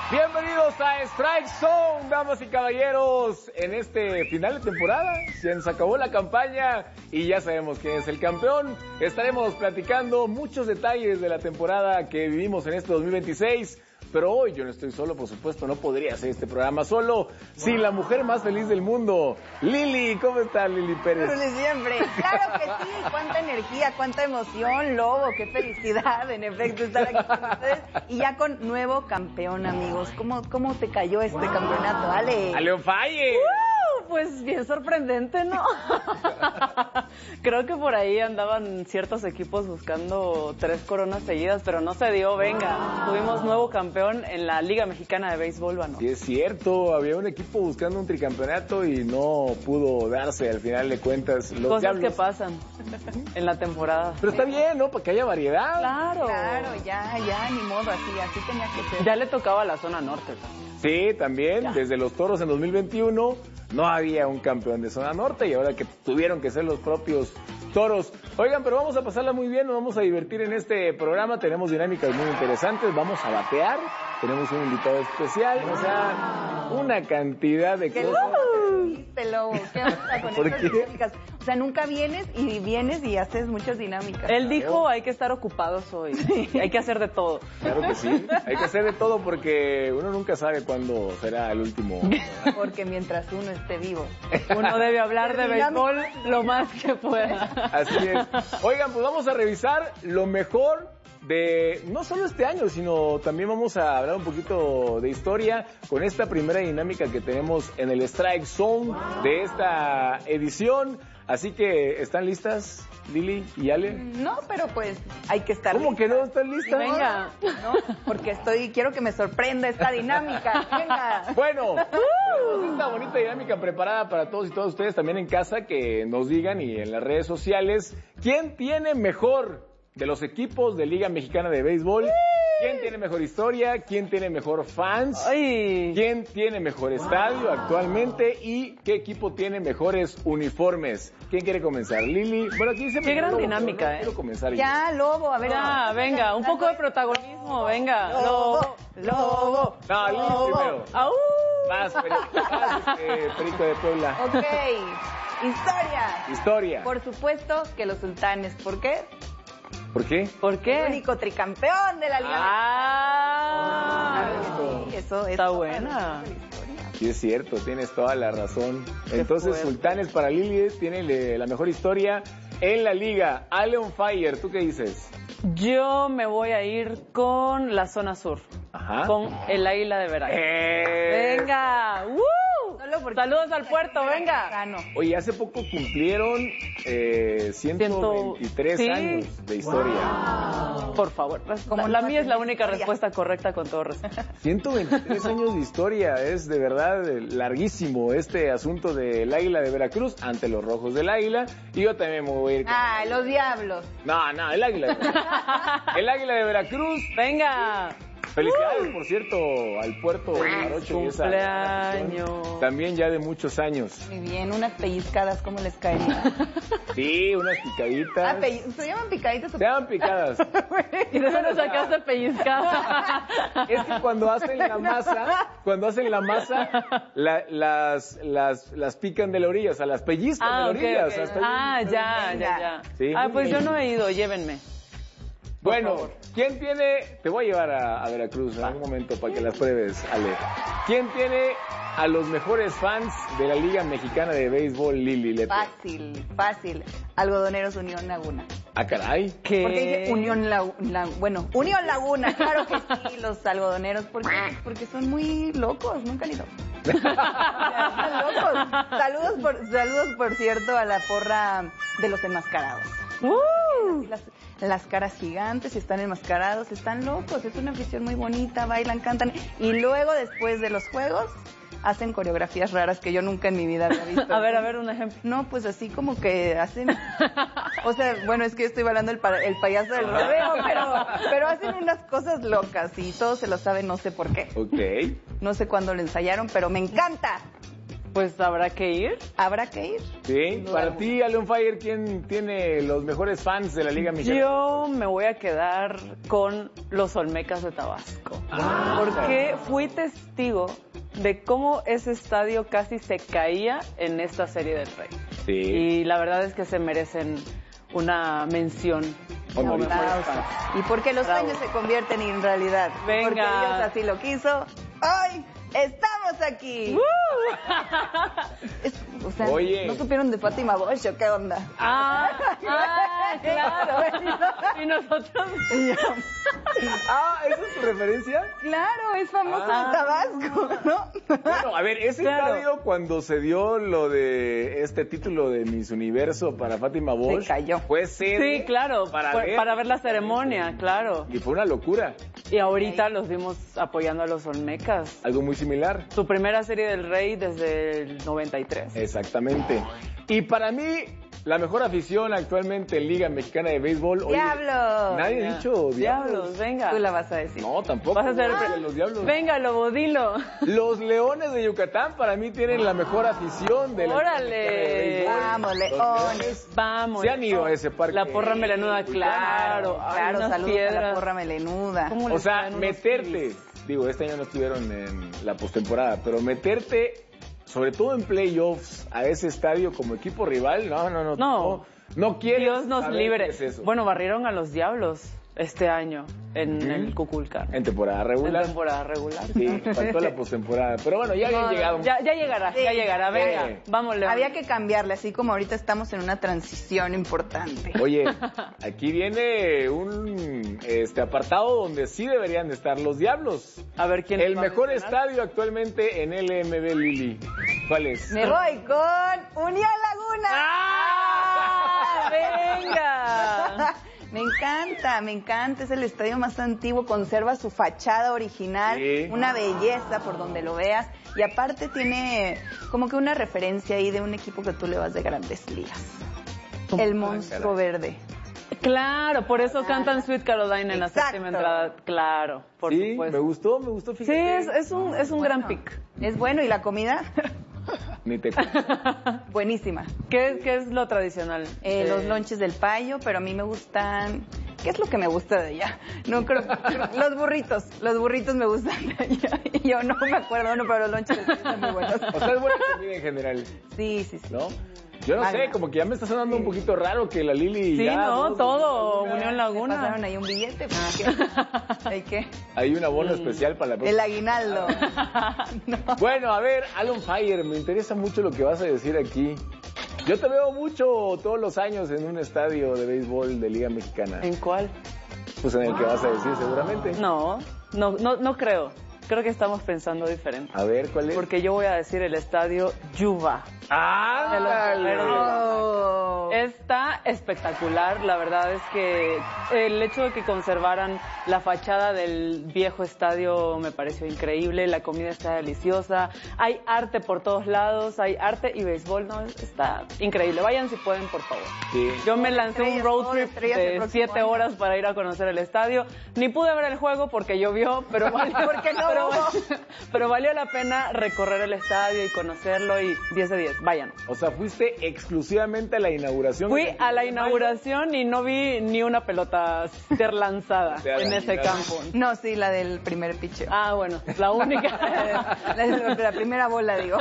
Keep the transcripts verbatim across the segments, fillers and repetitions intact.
Bienvenidos a Strike Zone, damas y caballeros, en este final de temporada. Se nos acabó la campaña y ya sabemos quién es el campeón. Estaremos platicando muchos detalles de la temporada que vivimos en este dos mil veintiséis. Pero hoy yo no estoy solo, por supuesto, no podría hacer este programa solo sin la mujer más feliz del mundo. Lili, ¿cómo estás, Lili Pérez? Como siempre, claro que sí, cuánta energía, cuánta emoción, Lobo, qué felicidad, en efecto, estar aquí con ustedes. Y ya con nuevo campeón, amigos. ¿Cómo, cómo te cayó este wow. campeonato, Ale? ¡Ale on fire! Uh, pues bien sorprendente, ¿no? Creo que por ahí andaban ciertos equipos buscando tres coronas seguidas, pero no se dio, venga. Tuvimos nuevo campeón en la Liga Mexicana de Béisbol, ¿no? Sí, es cierto, había un equipo buscando un tricampeonato y no pudo darse al final de cuentas. Los Cosas diablos. que pasan en la temporada. Pero está bien, ¿no? Para que haya variedad. Claro. Claro, ya, ya, ni modo, así, así tenía que ser. Ya le tocaba a la zona norte también. Sí, también, ya. Desde los Toros en dos mil veintiuno no había un campeón de zona norte y ahora que tuvieron que ser los propios Toros. Oigan, pero vamos a pasarla muy bien, nos vamos a divertir en este programa, tenemos dinámicas muy interesantes, vamos a batear, tenemos un invitado especial, o sea, una cantidad de ¿Qué cosas. ¿Qué Lobo? ¿Qué onda con ¿Por estas qué? dinámicas? O sea, nunca vienes y vienes y haces muchas dinámicas. Él dijo, hay que estar ocupados hoy, sí. Hay que hacer de todo. Claro que sí, hay que hacer de todo porque uno nunca sabe cuándo será el último. Porque mientras uno esté vivo. Uno debe hablar de béisbol lo más que pueda. Así es. Oigan, pues vamos a revisar lo mejor de no solo este año, sino también vamos a hablar un poquito de historia con esta primera dinámica que tenemos en el Strike Zone de esta edición. Así que, ¿están listas, Lili y Ale? No, pero pues hay que estar ¿Cómo listas. que no están listas? Venga. No, porque estoy, quiero que me sorprenda esta dinámica. Venga. Bueno, tenemos esta bonita dinámica preparada para todos y todas ustedes también en casa, que nos digan y en las redes sociales, ¿quién tiene mejor de los equipos de Liga Mexicana de Béisbol? ¿Quién tiene mejor historia? ¿Quién tiene mejor fans? Ay. ¿Quién tiene mejor estadio actualmente? ¿Y qué equipo tiene mejores uniformes? ¿Quién quiere comenzar? Lili. Bueno, aquí dice Qué gran Lobo, dinámica, pero no ¿eh? Quiero comenzar yo. Ya, Lobo, a ver. Ya, venga, un poco de protagonismo, venga. Lobo, Lobo. No, Lili Lobo. primero. ¡Au! Más, Perico, más, este, Perico de Puebla. Ok, historia. Historia. Por supuesto que los sultanes. ¿Por qué? ¿Por qué? ¿Por El qué? único tricampeón de la Liga. Ah, Sí, eso está eso buena. es la historia. Sí, es cierto, tienes toda la razón. Qué Entonces, fuerte. Sultanes para Lili tiene le- la mejor historia en la liga. Ale on fire, ¿tú qué dices? Yo me voy a ir con la zona sur, Ajá. con el Águila de Veracruz. Eh. ¡Venga! ¡Woo! Solo porque- Saludos al puerto, venga. Gano. Oye, hace poco cumplieron eh, ciento veintitrés Sí. años de historia. Por favor, Como la, la no mía es la hacen única historia. respuesta correcta con todo respeto. ciento veintitrés años de historia, es de verdad eh, larguísimo este asunto del Águila de Veracruz ante los Rojos del Águila. Y yo también me voy a ir con... Ah, los diablos. No, no, el Águila de Veracruz. El Águila de Veracruz. Venga. Felicidades, por cierto, al puerto de Jarocho y esa Cumpleaños. también ya de muchos años. Muy bien, unas pellizcadas, ¿cómo les caería? Sí, unas Ah, picaditas. pell- ¿se llaman picaditas o Se llaman picadas. ¿Y de dónde sacaste pellizcada? Es que cuando hacen la masa, cuando hacen la masa, la- las, las, las pican de la orilla, o sea, las pellizcan Ah, de la ok, orilla. ok. o sea, está bien. Ah, ya, ya, ya. Sí, ah, muy pues bien. yo no he ido, llévenme. Por Bueno, favor. ¿quién tiene? Te voy a llevar a, a Veracruz en un momento para que las pruebes, Ale. ¿Quién tiene a los mejores fans de la Liga Mexicana de Béisbol, Lili Lepe? Fácil, fácil. Algodoneros Unión Laguna. Ah, caray. ¿Qué? Porque dije Unión Laguna, bueno, Unión Laguna, claro que sí, los algodoneros, porque, porque son muy locos, nunca han ido. Están locos. Saludos por, saludos por cierto a la porra de los enmascarados. Uh, Las, las caras gigantes y están enmascarados, están locos, es una afición muy bonita, bailan, cantan y luego después de los juegos hacen coreografías raras que yo nunca en mi vida había visto. a ver, a ver, un ejemplo. No, pues así como que hacen, o sea, bueno, es que yo estoy bailando el, pa- el payaso del rodeo, pero, pero hacen unas cosas locas y todos se lo saben, no sé por qué. Ok. No sé cuándo lo ensayaron, pero me encanta. Pues habrá que ir. Habrá que ir. Sí, para ti, Ale on Fire, ¿quién tiene los mejores fans de la Liga Mexicana? Yo me voy a quedar con los Olmecas de Tabasco. Ah, porque fui testigo de cómo ese estadio casi se caía en esta Serie del Rey. Sí. Y la verdad es que se merecen una mención. Honorífica. Aplausos. Y porque los Bravo. sueños se convierten en realidad. Venga. Porque Dios así lo quiso. ¡Hoy estamos aquí! Es- o sea, Oye. ¿no supieron de Fátima Bosch o qué onda? Ah, ah, claro. Y nosotros... Ah, ¿esa es tu referencia? Claro, es famoso Ah. de Tabasco, ¿no? Bueno, a ver, ese Claro. estadio cuando se dio lo de este título de Miss Universo para Fátima Bosch, cayó. fue sede Sí, claro, para, para, ver, para ver la ceremonia, claro. y fue una locura, Y ahorita los vimos apoyando a los Olmecas. algo muy similar. Su primera Serie del Rey desde el noventa y tres. Exactamente. Y para mí, la mejor afición actualmente en Liga Mexicana de Béisbol. oye, ¡Diablos! Nadie ha dicho diablos. Diablos, venga. Tú la vas a decir. No, tampoco. Vas a hacer... Ah, los diablos. Venga, Lobo, dilo. Los Leones de Yucatán para mí tienen la mejor afición de la Órale. Liga Mexicana de Béisbol. Vamos, Los Leones. Vamos. Se han ido a ese parque. La porra melenuda, claro. Ay, Claro, unas saludos a piedras. la porra melenuda. ¿Cómo O les sea, caen unos meterte, kiwis? digo, este año no estuvieron en la postemporada, pero meterte, sobre todo en playoffs, a ese estadio como equipo rival, no, no, no. No. No, no quieres Dios nos saber libre. qué es eso. Bueno, barrieron a los Diablos este año en Ujú. el Cuculcán. En temporada En regular. temporada regular. Sí, faltó la postemporada. Pero bueno, ya habían No, llegado. Ya, ya llegará, Sí. ya llegará. Venga, Sí. vamos, León. Había que cambiarle, así como ahorita estamos en una transición importante. Oye, aquí viene un este apartado donde sí deberían de estar los Diablos. A ver quién El va a mejor mencionar. estadio actualmente en L M B, Lili. ¿Cuál es? Me voy con Unión Laguna. ¡Ah! ¡Venga! Me encanta, me encanta, es el estadio más antiguo, conserva su fachada original, Sí. una belleza por donde lo veas, y aparte tiene como que una referencia ahí de un equipo que tú le vas de Grandes Ligas. El monstruo verde. Claro, por eso cantan Sweet Caroline en la Exacto. séptima entrada. Claro, por sí, supuesto. me gustó, me gustó, Sí, fíjate. es, es un, es un gran pick. Es bueno, y la comida, Ni te buenísima. ¿Qué, qué es lo tradicional? Eh, Eh, los lonches del payo, pero a mí me gustan... ¿Qué es lo que me gusta de allá? No creo... Los burritos, los burritos me gustan de allá. Y yo no me acuerdo, no, pero los lonches del payo son muy buenos. O sea, es buena comida en general, Sí, sí, sí. ¿no? Yo no Magna. sé, como que ya me está sonando un poquito raro que la Lili Sí, ya... no, dos, todo, una- Unión Me Laguna. pasaron ahí un billete, pues, ¿qué? ¿Hay qué? Hay un abono especial para la El aguinaldo. No. Bueno, a ver, Alan Fire, me interesa mucho lo que vas a decir aquí. Yo te veo mucho todos los años en un estadio de béisbol de Liga Mexicana. ¿En cuál? Pues en el que vas a decir seguramente. No, no, no, no creo. Creo que estamos pensando diferente. A ver, ¿cuál es? Porque yo voy a decir el estadio Yuba. ¡Ah! De los Guerreros. Oh. Está espectacular, la verdad es que el hecho de que conservaran la fachada del viejo estadio me pareció increíble, la comida está deliciosa, hay arte por todos lados, hay arte y béisbol, no, está increíble, vayan si pueden, por favor. Sí. Yo me lancé un Estrellas, road todo, trip estrellas el de próximo siete año. horas para ir a conocer el estadio, ni pude ver el juego porque llovió, pero valió, Porque no pero, hubo. pero valió la pena recorrer el estadio y conocerlo y diez de diez, vayan. O sea, fuiste exclusivamente a la inauguración. Fui del a la de mayo? inauguración y no vi ni una pelota ser lanzada Te hagan en ese mirar. campo. No, sí, la del primer pitcher. Ah, bueno, la única. La, la- la primera bola, digo.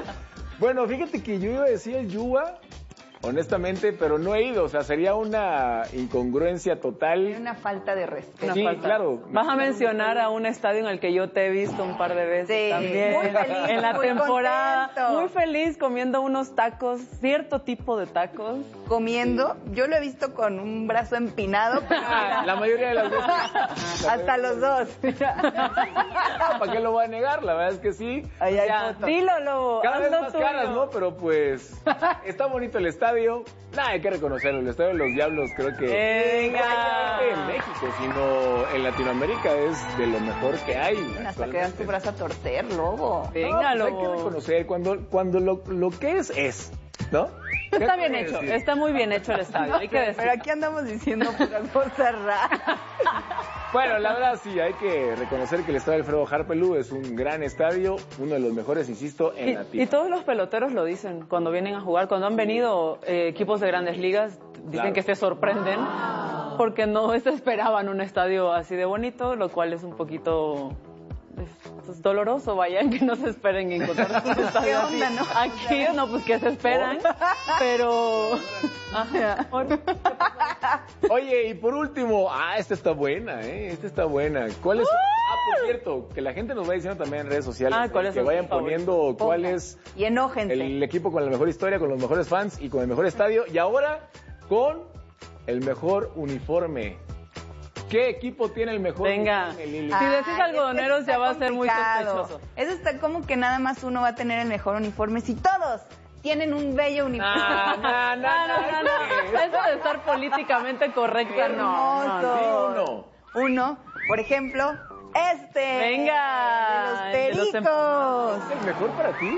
Bueno, fíjate que yo iba a decir el Yuba, honestamente, pero no he ido. O sea, sería una incongruencia total. Una falta de respeto. Sí, Falta. claro. Vas a mencionar a un estadio en el que yo te he visto un par de veces Sí, también. muy feliz, en la muy temporada. contento. Muy feliz comiendo unos tacos, cierto tipo de tacos. Comiendo, yo lo he visto con un brazo empinado, pero Ah, la mayoría de las veces. hasta los dos. ¿Para qué lo voy a negar? La verdad es que sí. Ahí hay Ya, fotos. dilo, Lobo. Cada vez hazlo más tuyo. caras, ¿no? Pero pues está bonito el estadio. Nada, hay que reconocerlo. El estadio de los Diablos creo que Venga. no solamente en México, sino en Latinoamérica es de lo mejor que hay. Hasta que dan actualmente. tu brazo a torcer, lobo. Venga, No, pues hay que Lobo. reconocer cuando, cuando lo, lo que es, es, ¿no? Está bien hecho, decir? Está muy bien hecho el estadio, hay que decir. Pero aquí andamos diciendo puras cosas raras. Bueno, la verdad sí, hay que reconocer que el estadio Alfredo Harpelú es un gran estadio, uno de los mejores, insisto, en y, la tierra. Y todos los peloteros lo dicen cuando vienen a jugar, cuando han venido eh, equipos de grandes ligas, dicen claro. que se sorprenden porque no se esperaban un estadio así de bonito, lo cual es un poquito... Es doloroso, vaya, que no se esperen encontrar sus estadios ¿Qué onda, no? Aquí, no, pues que se esperan, pero... Ajá. Oye, y por último, ah, esta está buena, ¿eh? Esta está buena. ¿Cuál es? Ah, por cierto, que la gente nos va diciendo también en redes sociales, ah, ¿cuál eh, es que vayan poniendo cuál es y enójense. El equipo con la mejor historia, con los mejores fans y con el mejor estadio. Y ahora, con el mejor uniforme. ¿Qué equipo tiene el mejor? Venga, si decís algodoneros ya va a ser muy sospechoso. Eso está como que nada más uno va a tener el mejor uniforme si todos tienen un bello uniforme. Ah, no, no, no, no, no. Eso de estar políticamente correcta, no. no, no. Uno. Uno, por ejemplo, este. Venga. De los Pericos. ¿Es el mejor para ti?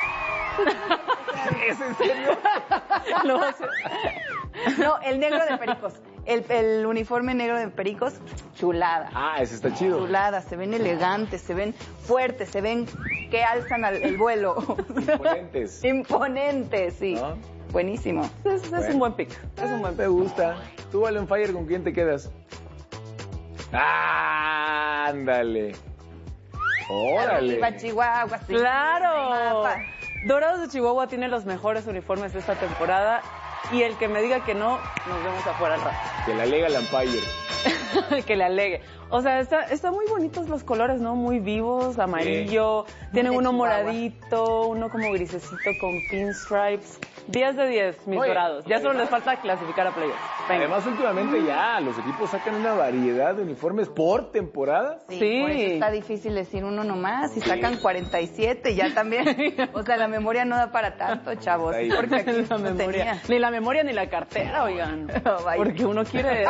¿Es en serio? Lo hace. No, el negro de Pericos. El, el uniforme negro de Pericos, chulada. Ah, ese está chido. Chulada, se ven elegantes, se ven fuertes, se ven que alzan al, el vuelo. Imponentes. Imponentes, sí. ¿No? Buenísimo. Es, es bueno. un buen pick. Es un buen pick. Me gusta. Tú, Allen Fire, ¿con quién te quedas? ¡Ah, ándale! ¡Órale! Arriba, Chihuahua, sí. ¡Claro! Dorados de Chihuahua tiene los mejores uniformes de esta temporada. Y el que me diga que no, nos vemos afuera al rato. Que le alegue al Empire. Que le alegue. O sea, está, está muy bonitos los colores, ¿no? Muy vivos, amarillo. Sí. Tienen uno Chihuahua. Moradito, uno como grisecito con pinstripes. diez de diez, mis Oye, dorados. Ya solo les falta clasificar a playoffs. Además, últimamente ya los equipos sacan una variedad de uniformes por temporada. Sí, sí. Por eso está difícil decir uno nomás. Si sí. sacan cuarenta y siete, ya también. O sea, la memoria no da para tanto, chavos. Ahí. Porque aquí la no memoria. Tenía. Ni la memoria ni la cartera, oigan. Oh, porque uno quiere...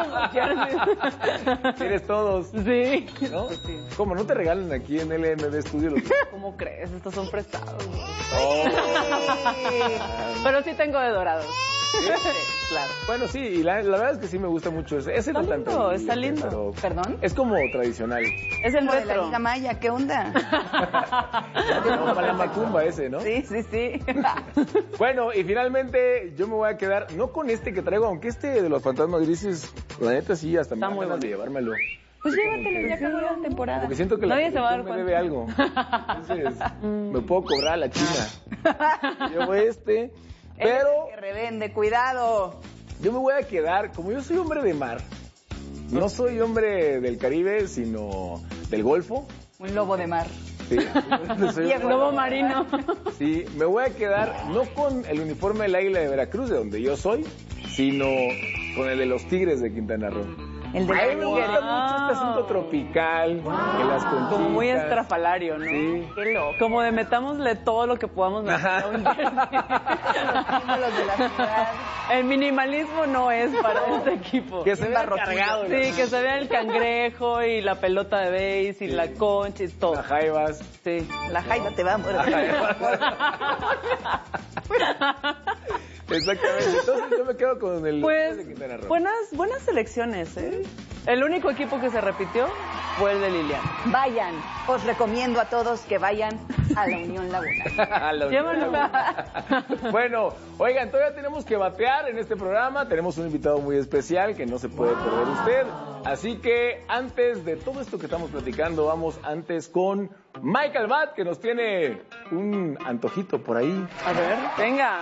¿Quieres todos? Sí. ¿No? Sí. ¿Cómo? ¿No te regalan aquí en L M D Studio? Los... ¿Cómo crees? Estos son prestados. Oh. Pero sí tengo de dorados. ¿Sí? Claro. Bueno, sí, y la, la verdad es que sí me gusta mucho ese. Ese está no lindo, tanto. Está lindo. Pero ¿perdón? Es como tradicional. Es el como retro. De la Liga Maya, ¿qué onda? No, para la macumba ese, ¿no? Sí, sí, sí. Bueno, y finalmente yo me voy a quedar, no con este que traigo, aunque este de los fantasmas grises, la neta sí, hasta está me da ganas de llevármelo. Pues llévatelo, ya acabó la temporada. Porque siento que la Nadie se va a dar me cuenta. debe algo. Entonces, me puedo cobrar a la China. Llevo este, pero... que revende, cuidado. Yo me voy a quedar, como yo soy hombre de mar, no soy hombre del Caribe, sino del Golfo. Un lobo de mar. Sí, y el lobo marino. Sí, me voy a quedar no con el uniforme del Águila de Veracruz, de donde yo soy, sino con el de los Tigres de Quintana Roo. El de A mí me gusta mucho este asunto tropical, wow. En las conchitas. Como muy estrafalario, ¿no? Sí. Qué loco. Como de metámosle todo lo que podamos meter a un jersey. Los de la ciudad. El minimalismo no es para este equipo. Que se vea cargado. Sí, que se vea el cangrejo y la pelota de base y sí. La concha y todo. Las jaivas. Sí. La jaiba te va a morir. Exactamente. Entonces yo me quedo con el pues, de Quintana Roo. Buenas, buenas selecciones, ¿eh? El único equipo que se repitió fue el de Liliana. Vayan, os recomiendo a todos que vayan a la Unión Laguna. A la Unión Laguna. Bueno, oigan, todavía tenemos que batear en este programa. Tenemos un invitado muy especial que no se puede perder usted. Así que antes de todo esto que estamos platicando, vamos antes con Michael Bat, que nos tiene un antojito por ahí. A ver, venga.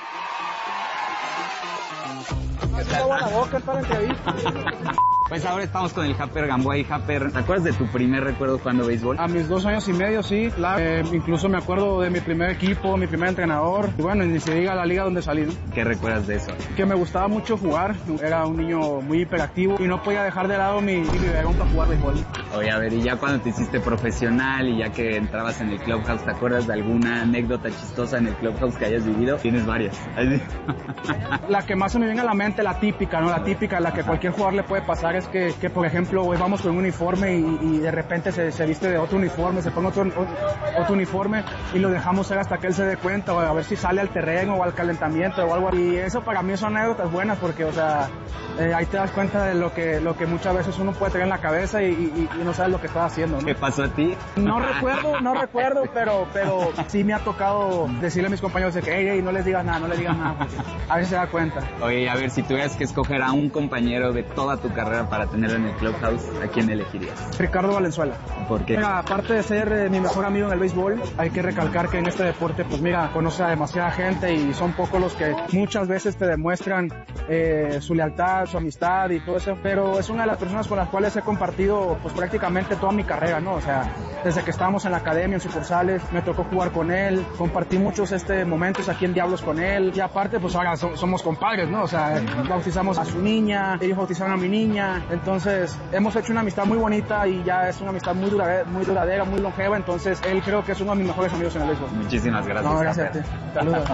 Pues ahora estamos con el Happer Gamboa. Happer, ¿te acuerdas de tu primer recuerdo jugando béisbol? A mis dos años y medio, sí, claro. Eh, incluso me acuerdo de mi primer equipo, mi primer entrenador. Y bueno, ni se diga la liga donde salí, ¿no? ¿Qué recuerdas de eso? Que me gustaba mucho jugar. Era un niño muy hiperactivo y no podía dejar de lado mi, mi biberón para jugar béisbol. Oye, a ver, y ya cuando te hiciste profesional y ya que entrabas en el clubhouse, ¿te acuerdas de alguna anécdota chistosa en el clubhouse que hayas vivido? Tienes varias. La que más se me viene a la mente, la típica, ¿no? La típica, la que cualquier jugador le puede pasar. es que, que por ejemplo, güey, vamos con un uniforme y, y de repente se, se viste de otro uniforme, se pone otro, otro uniforme y lo dejamos ser hasta que él se dé cuenta, o a ver si sale al terreno o al calentamiento o algo así. Y eso para mí son anécdotas buenas porque, o sea, eh, ahí te das cuenta de lo que, lo que muchas veces uno puede tener en la cabeza y, y, y no sabes lo que estás haciendo, ¿no? ¿Qué pasó a ti? No recuerdo, no recuerdo, pero, pero sí me ha tocado decirle a mis compañeros de que, hey, hey, no les digas nada, no les digas nada, porque a veces se da cuenta. Oye, a ver, si tuvieras que escoger a un compañero de toda tu carrera para tenerlo en el Clubhouse, ¿a quién elegirías? Ricardo Valenzuela. ¿Por qué? Mira, aparte de ser eh, mi mejor amigo en el béisbol, hay que recalcar que en este deporte, pues mira, conoce a demasiada gente y son pocos los que muchas veces te demuestran eh, su lealtad, su amistad y todo eso, pero es una de las personas con las cuales he compartido pues prácticamente toda mi carrera, ¿no? O sea, desde que estábamos en la academia, en sucursales, me tocó jugar con él, compartí muchos este momentos aquí en Diablos con él y aparte pues ahora so, somos compadres, ¿no? O sea, bautizamos a su niña, ellos bautizaron a mi niña, entonces hemos hecho una amistad muy bonita y ya es una amistad muy duradera, muy, duradera, muy longeva, entonces él creo que es uno de mis mejores amigos en el béisbol. Muchísimas gracias. No, gracias a ti. Saludos.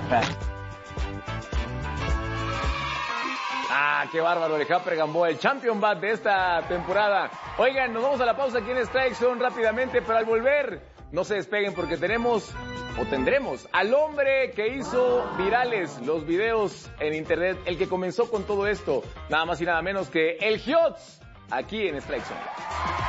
Ah, qué bárbaro, el Japper Gamboa, el champion bat de esta temporada. Oigan, nos vamos a la pausa aquí en Strike Zone rápidamente, pero al volver, no se despeguen porque tenemos, o tendremos, al hombre que hizo virales los videos en internet, el que comenzó con todo esto, nada más y nada menos que el Hiots, aquí en Strike Zone.